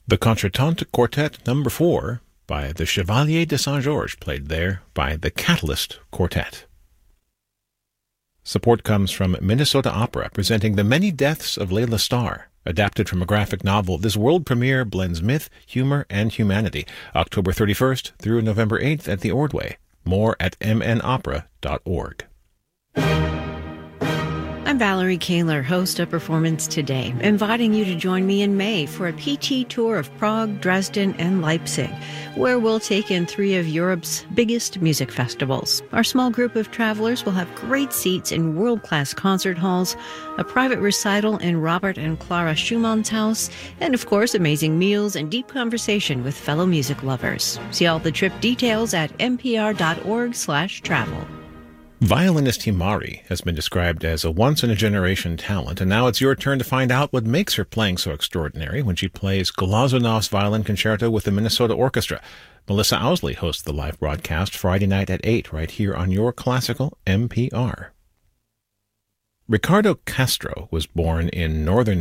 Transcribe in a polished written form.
The Contretemps Quartet No. 4 by the Chevalier de Saint-Georges, played there by the Catalyst Quartet. Support comes from Minnesota Opera, presenting The Many Deaths of Layla Starr. Adapted from a graphic novel, this world premiere blends myth, humor, and humanity. October 31st through November 8th at the Ordway. More at mnopera.org. I'm Valerie Kaler, host of Performance Today, inviting you to join me in May for a PT tour of Prague, Dresden, and Leipzig, where we'll take in 3 of Europe's biggest music festivals. Our small group of travelers will have great seats in world-class concert halls, a private recital in Robert and Clara Schumann's house, and of course, amazing meals and deep conversation with fellow music lovers. See all the trip details at npr.org/travel. Violinist Himari has been described as a once-in-a-generation talent, and now it's your turn to find out what makes her playing so extraordinary when she plays Glazonov's Violin Concerto with the Minnesota Orchestra. Melissa Owsley hosts the live broadcast Friday night at 8 right here on your classical NPR. Ricardo Castro was born in northern